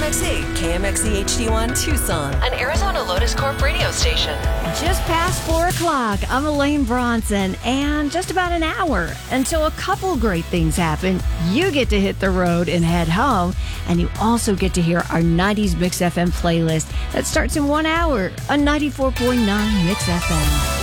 KMXE, KMXE HD1 Tucson, an Arizona Lotus Corp radio station. Just past 4 o'clock, I'm Elaine Bronson, and just about an hour until a couple great things happen. You get to hit the road and head home, and you also get to hear our 90s Mix FM playlist that starts in 1 hour on 94.9 Mix FM.